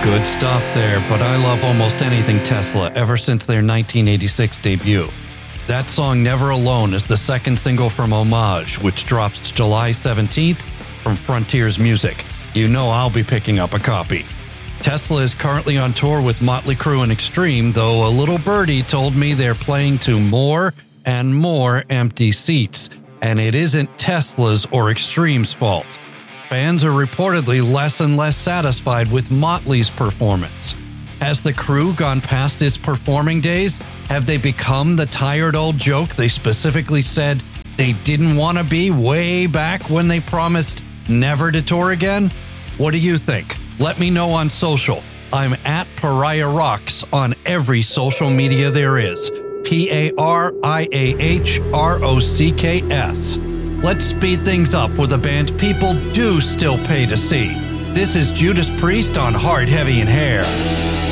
Good stuff there, but I love almost anything Tesla ever since their 1986 debut. That song Never Alone is the second single from Homage, which drops July 17th from Frontiers Music. You know I'll be picking up a copy. Tesla is currently on tour with Motley Crue and Extreme, though a little birdie told me they're playing to more and more empty seats, and it isn't Tesla's or Extreme's fault. Fans are reportedly less and less satisfied with Motley's performance. Has the Crue gone past its performing days? Have they become the tired old joke they specifically said they didn't want to be way back when they promised never to tour again? What do you think? Let me know on social. I'm at Pariah Rocks on every social media there is. PARIAHROCKS. Let's speed things up with a band people do still pay to see. This is Judas Priest on Hard, Heavy, and Hair.